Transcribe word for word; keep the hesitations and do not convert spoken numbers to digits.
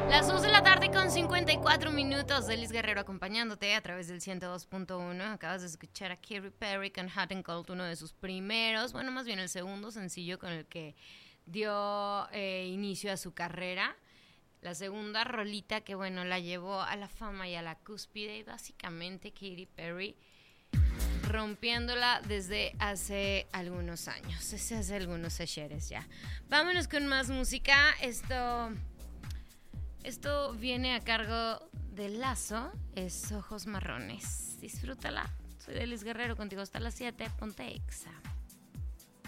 Las dos de la tarde con cincuenta y cuatro minutos. Elis Guerrero acompañándote a través del ciento dos punto uno. Acabas de escuchar a Katy Perry con Hot and Cold, uno de sus primeros, bueno, más bien el segundo sencillo con el que dio eh, inicio a su carrera. La segunda rolita que, bueno, la llevó a la fama y a la cúspide. Y básicamente Katy Perry rompiéndola desde hace algunos años, desde hace algunos ayeres ya. Vámonos con más música. Esto... Esto viene a cargo de Lazo, es Ojos Marrones. Disfrútala. Soy Elis Guerrero, contigo hasta las siete. Ponte Exa.